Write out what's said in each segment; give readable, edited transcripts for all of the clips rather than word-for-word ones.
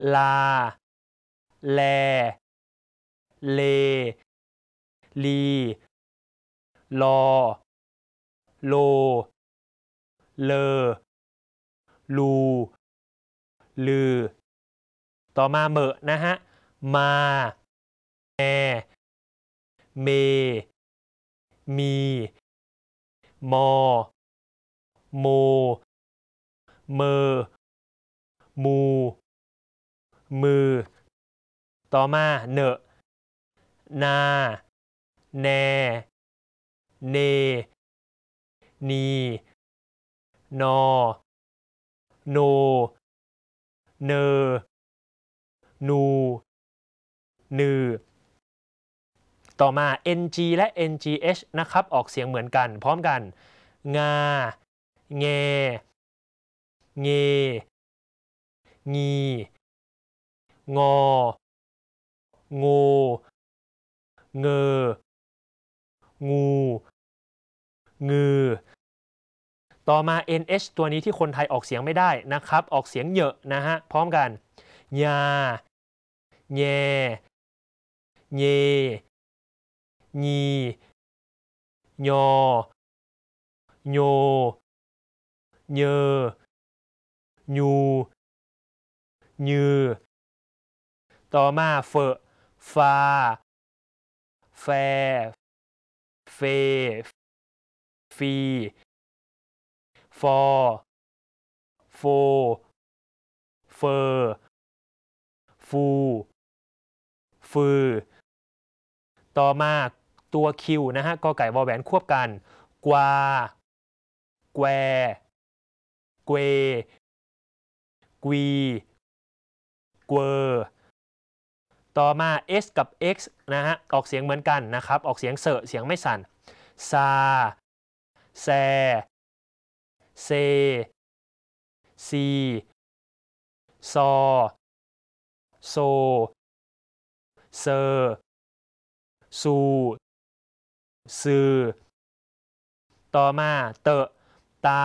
ลาแลเลลีลอโลเลอลูลือต่อมาเหมะนะฮะมาแมเมมีมอโมเมอมูมือต่อมาเนอะนาแนเนนีนอโนเนอนูนือต่อมา ng และ ngh นะครับออกเสียงเหมือนกันพร้อมกันงาแงเงงีงอโงเงองูงือต่อมา nh ตัวนี้ที่คนไทยออกเสียงไม่ได้นะครับออกเสียงเหยอะนะฮะพร้อมกันยาแยเยงียอโยเยอยูยือต่อมาเฟอฟาแฟเฟฟีฟอโฟเฟอฟูฟือต่อมาตัวคิวนะฮะกอไก่วอแหวนควบกันกวาแกวเกวกวีเกวต่อมา s กับ x นะฮะออกเสียงเหมือนกันนะครับออกเสียงเสเสียงไม่สั่นซาแซเซซีซอโซเซอซูซือต่อมาเตะตา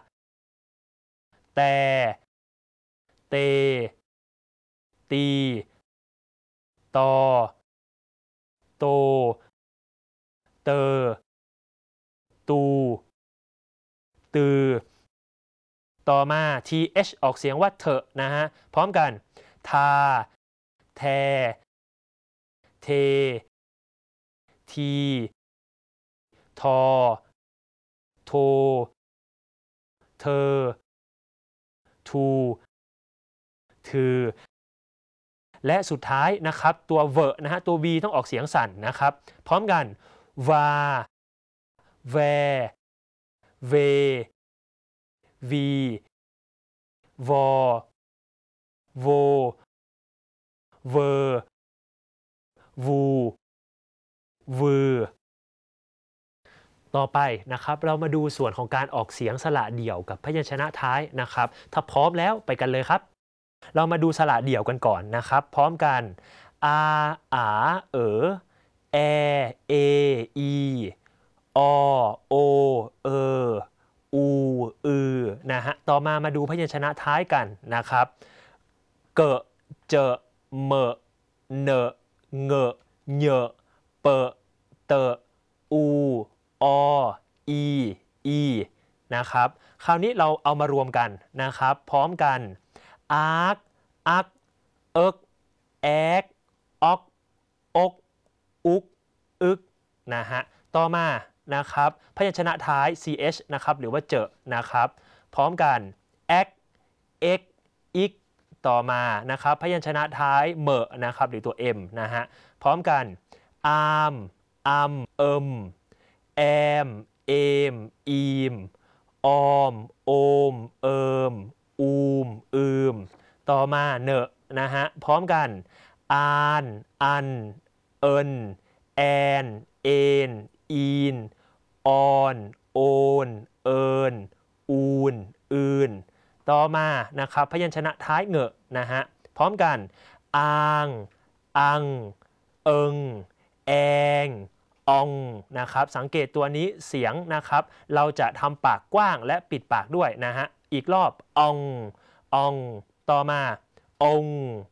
แต่เตตีตอโตเตอตูตือต่อมา th ออกเสียงว่าเถอะนะฮะพร้อมกันทาแทเททีทอโทเธอทูถือและสุดท้ายนะครับตัวเวอนะฮะตัว v ต้องออกเสียงสั่นนะครับพร้อมกันวาแวเววีวอโวเวอวูวือต่อไปนะครับเรามาดูส่วนของการออกเสียงสระเดี่ยวกับพยัญชนะท้ายนะครับถ้าพร้อมแล้วไปกันเลยครับเรามาดูสระเดี่ยวกันก่อนนะครับพร้อมกันอาอาเอแอเออีอโอเออูอือนะฮะต่อมาดูพยัญชนะท้ายกันนะครับเกะเจอเมะเนอะเงอะเหยอะเปะเตะอูออีอีนะครับคราวนี้เราเอามารวมกันนะครับพร้อมกันอาร์กอักเอิกแอกออกอกอุกอึกนะฮะต่อมานะครับพยัญชนะท้าย ch นะครับหรือว่าเจอนะครับพร้อมกันแอกเอ็กอิกต่อมานะครับพยัญชนะท้ายเมะนะครับหรือตัว m นะฮะพร้อมกันอามอัมเอิมแอมเอมอีมออมโอมเอิมอูมอืมต่อมาเนอะนะฮะพร้อมกันอานอันเอินแอนเอ็นอีนออนโอนเอินอูนอื่นต่อมานะครับพยัญชนะท้ายเงอะนะฮะพร้อมกันอางอังเอิงแองอองนะครับสังเกตตัวนี้เสียงนะครับเราจะทำปากกว้างและปิดปากด้วยนะฮะอีกรอบอองอองต่อมาอง